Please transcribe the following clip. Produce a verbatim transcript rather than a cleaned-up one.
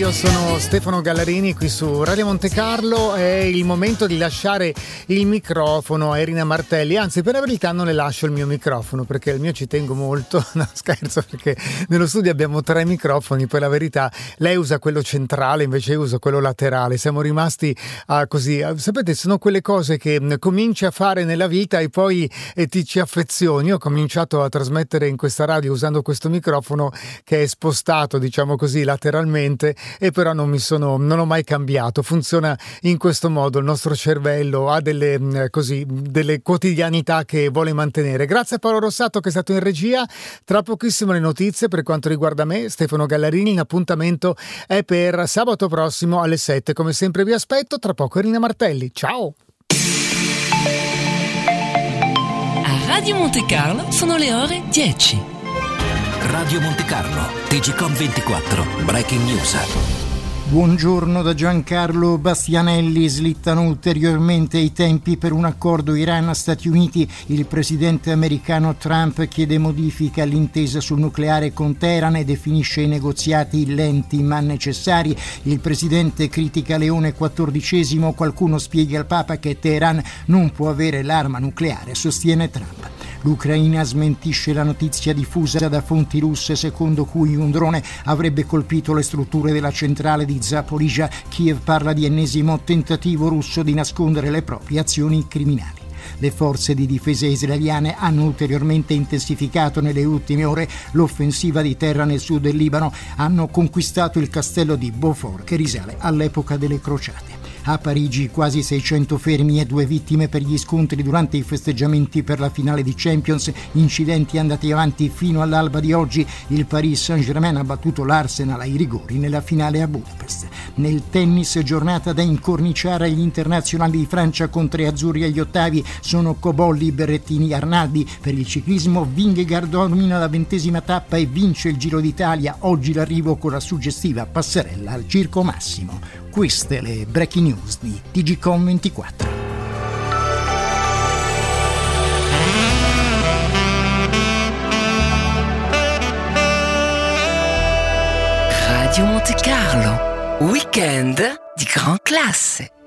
io sono Stefano Gallarini qui su Radio Monte Carlo. È il momento di lasciare il microfono a Irina Martelli, anzi per la verità non le lascio il mio microfono perché il mio ci tengo molto, no scherzo, perché nello studio abbiamo tre microfoni, per la verità lei usa quello centrale, invece io uso quello laterale, siamo rimasti a così, sapete, sono quelle cose che cominci a fare nella vita e poi e ti ci affezioni. Io ho cominciato a trasmettere in questa radio usando questo microfono che è spostato, diciamo così, lateralmente, e però non mi sono non ho mai cambiato. Funziona in questo modo, il nostro cervello ha delle così delle quotidianità che vuole mantenere. Grazie a Paolo Rossato che è stato in regia. Tra pochissimo le notizie per quanto riguarda me, Stefano Gallarini. L'appuntamento è per sabato prossimo alle sette. Come sempre vi aspetto, tra poco Irina Martelli. Ciao. A Radio Monte Carlo sono le ore dieci. Radio Monte Carlo, T G Com ventiquattro, Breaking News. Buongiorno da Giancarlo Bastianelli. Slittano ulteriormente i tempi per un accordo Iran-Stati Uniti. Il presidente americano Trump chiede modifiche all'intesa sul nucleare con Teheran e definisce i negoziati lenti ma necessari. Il presidente critica Leone quattordicesimo. Qualcuno spiega al Papa che Teheran non può avere l'arma nucleare, sostiene Trump. L'Ucraina smentisce la notizia diffusa da fonti russe secondo cui un drone avrebbe colpito le strutture della centrale di Zaporizhzhia. Kiev parla di ennesimo tentativo russo di nascondere le proprie azioni criminali. Le forze di difesa israeliane hanno ulteriormente intensificato nelle ultime ore l'offensiva di terra nel sud del Libano. Hanno conquistato il castello di Beaufort che risale all'epoca delle crociate. A Parigi quasi seicento fermi e due vittime per gli scontri durante i festeggiamenti per la finale di Champions, incidenti andati avanti fino all'alba di oggi. Il Paris Saint-Germain ha battuto l'Arsenal ai rigori nella finale a Budapest. Nel tennis, giornata da incorniciare agli internazionali di Francia con tre azzurri agli ottavi sono Cobolli, Berrettini, Arnaldi. Per il ciclismo Vingegaard domina la ventesima tappa e vince il Giro d'Italia. Oggi l'arrivo con la suggestiva passerella al Circo Massimo. Queste le breaking news di T G Com ventiquattro. Radio Monte Carlo, weekend di gran classe.